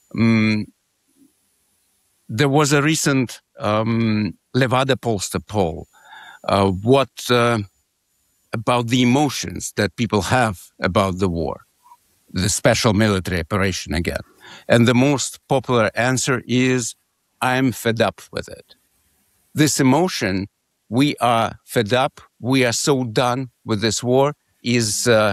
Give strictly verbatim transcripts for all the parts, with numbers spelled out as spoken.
Um, there was a recent um, Levada pollster poll. Uh, what uh, about the emotions that people have about the war, the special military operation again? And the most popular answer is, I'm fed up with it. This emotion, we are fed up, we are so done with this war, is uh,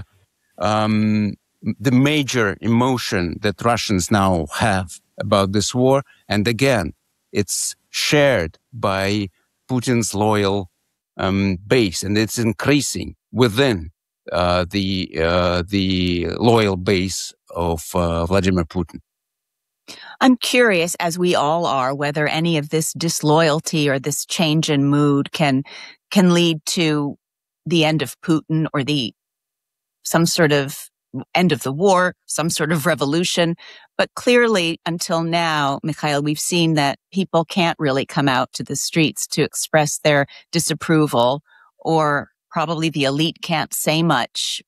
um, the major emotion that Russians now have about this war. And again, it's shared by Putin's loyal um, base, and it's increasing within uh, the uh, the loyal base of uh, Vladimir Putin. I'm curious, as we all are, whether any of this disloyalty or this change in mood can can lead to the end of Putin or the some sort of end of the war, some sort of revolution. But clearly, until now, Mikhail, we've seen that people can't really come out to the streets to express their disapproval, or probably the elite can't say much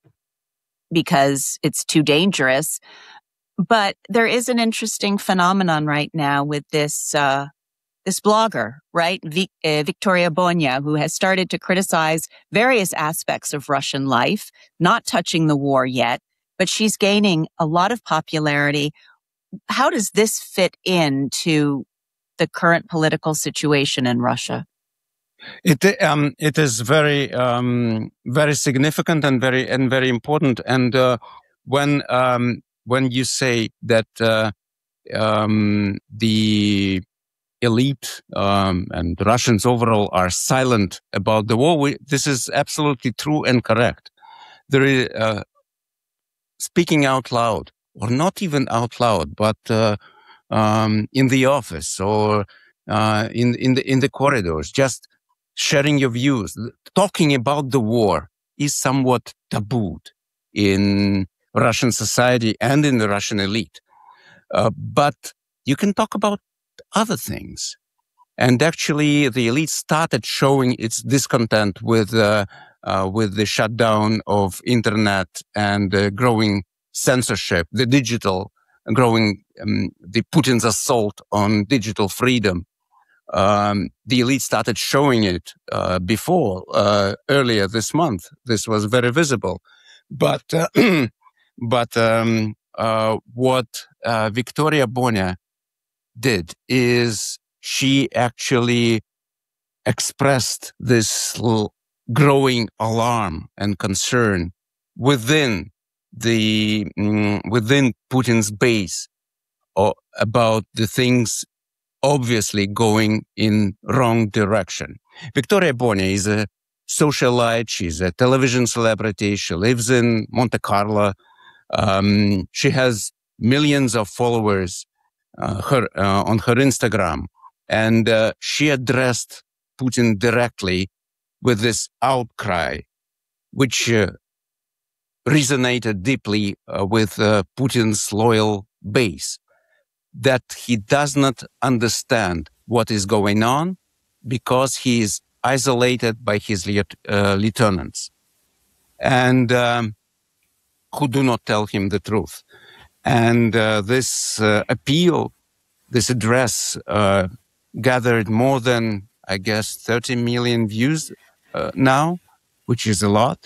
because it's too dangerous. But there is an interesting phenomenon right now with this uh, this blogger, right, Vic, uh, Victoria Bonya, who has started to criticize various aspects of Russian life, not touching the war yet, but she's gaining a lot of popularity. How does this fit into the current political situation in Russia? It um, it is very um, very significant and very and very important. And uh, when um, when you say that uh, um, the elite um, and Russians overall are silent about the war, we, this is absolutely true and correct. There is uh, speaking out loud, or not even out loud, but uh, um, in the office or uh, in in the in the corridors, just sharing your views, talking about the war is somewhat tabooed in Russian society and in the Russian elite. Uh, but you can talk about other things. And actually, the elite started showing its discontent with uh, uh, with the shutdown of internet and uh, growing censorship, the digital, growing um, the Putin's assault on digital freedom. Um, the elite started showing it uh, before, uh, earlier this month. This was very visible. But uh, but um, uh, what uh, Victoria Bonya did is she actually expressed this growing alarm and concern within the mm, within Putin's base or about the things obviously going in wrong direction. Victoria Bonya is a socialite. She's a television celebrity. She lives in Monte Carlo. Um, she has millions of followers uh, her, uh, on her Instagram. And uh, she addressed Putin directly with this outcry, which uh, resonated deeply uh, with uh, Putin's loyal base, that he does not understand what is going on because he is isolated by his uh, lieutenants and um, who do not tell him the truth. And uh, this uh, appeal, this address uh, gathered more than, I guess, thirty million views uh, now, which is a lot.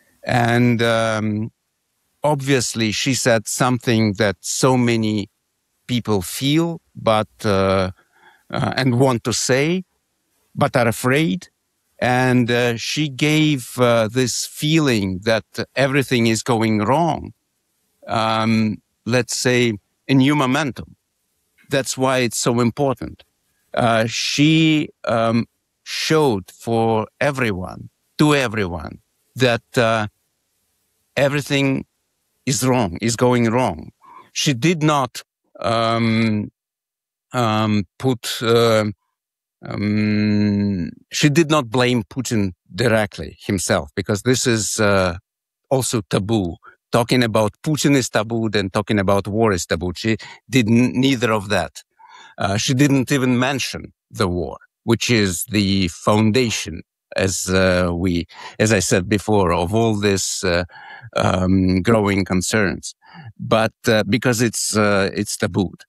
And um, obviously she said something that so many people feel, but uh, uh, and want to say, but are afraid. And uh, she gave uh, this feeling that everything is going wrong, um, let's say, a new momentum. That's why it's so important. Uh, she um, showed for everyone, to everyone, that uh, everything is wrong, is going wrong. She did not um, um, put, uh, um, she did not blame Putin directly himself, because this is uh, also taboo. Talking about Putin is taboo, then talking about war is taboo. She did n- neither of that. Uh, she didn't even mention the war, which is the foundation, as uh, we, as I said before, of all this uh, um, growing concerns. But uh, because it's uh, it's tabooed,